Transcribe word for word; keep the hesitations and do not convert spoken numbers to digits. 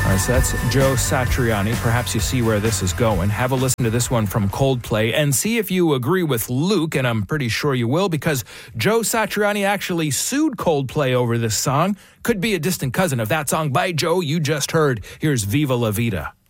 All right, so that's Joe Satriani. Perhaps you see where this is going. Have a listen to this one from Coldplay and see if you agree with Luke, and I'm pretty sure you will, because Joe Satriani actually sued Coldplay over this song. Could be a distant cousin of that song by Joe you just heard. Here's Viva La Vida.